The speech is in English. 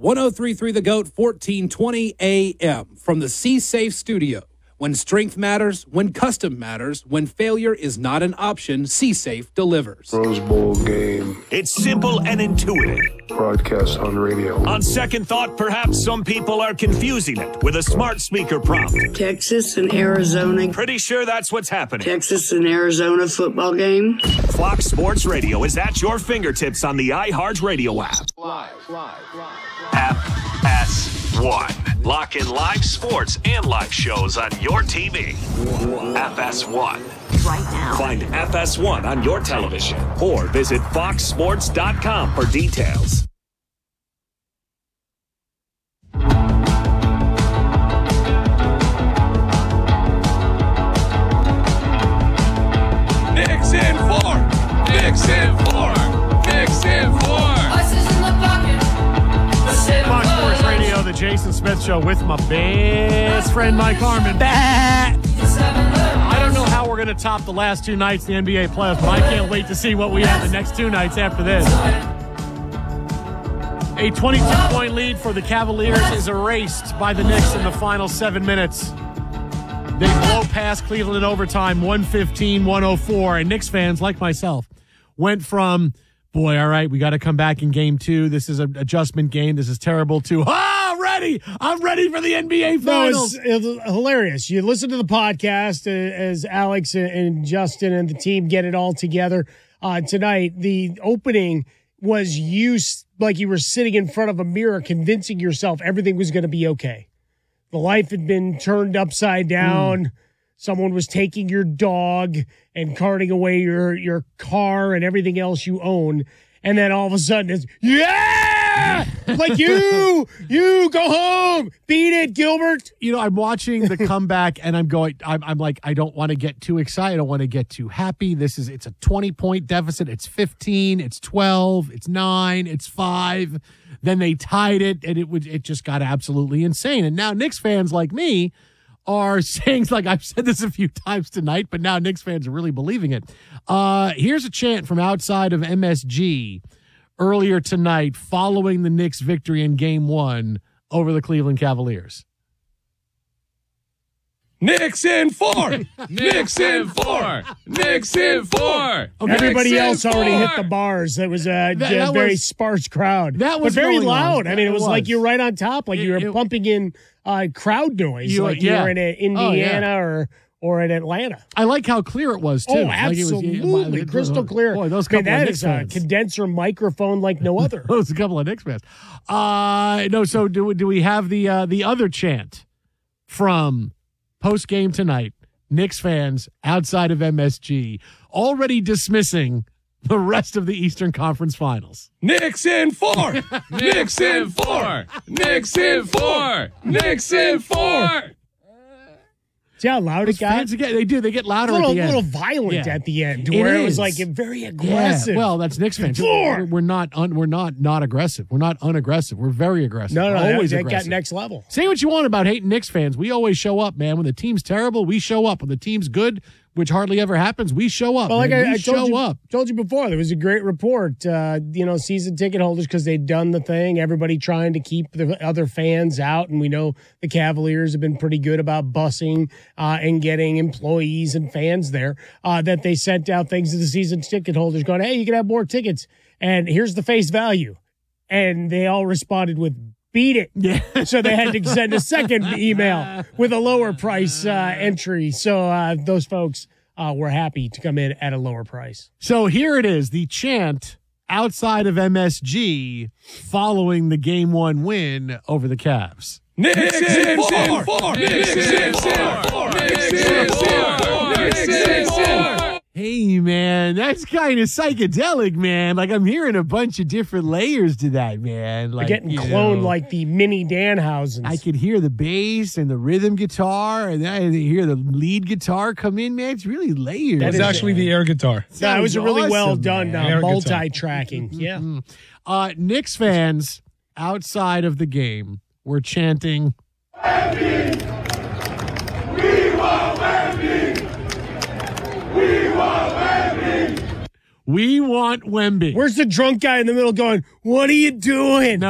1033 The Goat, 1420 AM. From the C-Safe studio. When strength matters, when custom matters, when failure is not an option, C-Safe delivers. Rose Bowl game. It's simple and intuitive. Broadcast on radio. On second thought, perhaps some people are confusing it with a smart speaker prompt. Texas and Arizona. Pretty sure that's what's happening. Texas and Arizona football game. Fox Sports Radio is at your fingertips on the iHeartRadio app. Live. FS1. Lock in live sports and live shows on your TV. FS1. Right now. Find FS1 on your television or visit foxsports.com for details. Knicks in four. Knicks in four. Knicks in four. Fox Sports Radio, the Jason Smith Show with my best friend Mike Harmon. I don't know how we're going to top the last two nights in the NBA playoffs, but I can't wait to see what we have the next two nights after this. A 22-point lead for the Cavaliers is erased by the Knicks in the final 7 minutes. They blow past Cleveland in overtime, 115-104, and Knicks fans, like myself, went from, boy, all right, we got to come back in game two. This is an adjustment game. This is terrible, too. Ready. I'm ready for the NBA Finals. No, it's hilarious. You listen to the podcast as Alex and Justin and the team get it all together tonight. The opening was like you were sitting in front of a mirror convincing yourself everything was going to be okay. The life had been turned upside down. Someone was taking your dog and carting away your car and everything else you own. And then all of a sudden it's, yeah! Like you go home. Beat it, Gilbert. You know, I'm watching the comeback and I'm like, I don't want to get too excited. I don't want to get too happy. It's a 20-point deficit. It's 15, it's 12, it's 9, it's 5. Then they tied it and it just got absolutely insane. And now Knicks fans like me are saying, like I've said this a few times tonight, but now Knicks fans are really believing it. Here's a chant from outside of MSG earlier tonight following the Knicks' victory in Game 1 over the Cleveland Cavaliers. Knicks in four. Knicks in four. Knicks in four. Okay. Everybody else already hit the bars. It was a very sparse crowd. That was very loud. On. I mean, it was like you're right on top, like you were pumping in crowd noise, you were in Indiana or in Atlanta. I like how clear it was, too. Oh, absolutely. Crystal clear. Boy, those couple that of Knicks is fans. A condenser microphone like no other. Those a couple of Knicks fans. No, so do we have the other chant from post-game tonight? Knicks fans outside of MSG already dismissing the rest of the Eastern Conference Finals. Knicks in four. Knicks in four. Knicks in four. Knicks in four. See how loud it got? They get louder at the end. A little violent at the end, where it was like very aggressive. Yeah. Well, that's Knicks fans. We're not aggressive. We're not unaggressive. We're very aggressive. No, always that aggressive. got next level. Say what you want about hating Knicks fans. We always show up, man. When the team's terrible, we show up. When the team's good, which hardly ever happens, we show up. Well, like I told you before, there was a great report. Season ticket holders, because they'd done the thing. Everybody trying to keep the other fans out, and we know the Cavaliers have been pretty good about busing and getting employees and fans there. That they sent out things to the season ticket holders, going, "Hey, you can have more tickets, and here's the face value," and they all responded with, "Beat it." Yeah. So they had to send a second email with a lower price entry. So those folks were happy to come in at a lower price. So here it is, the chant outside of MSG following the Game 1 win over the Cavs. Knicks in four. Knicks in four. Knicks in four. Knicks in four. Hey, man, that's kind of psychedelic, man. Like, I'm hearing a bunch of different layers to that, man. Like, getting cloned like the mini Danhausens. I could hear the bass and the rhythm guitar, and then I hear the lead guitar come in, man. It's really layered. That's actually the air guitar. Yeah, it was a really well done man. multi-tracking. Yeah. Mm-hmm. Knicks fans outside of the game were chanting, Wemby! We want Wemby! We want Wemby! "We want Wemby." Where's the drunk guy in the middle going, "What are you doing?"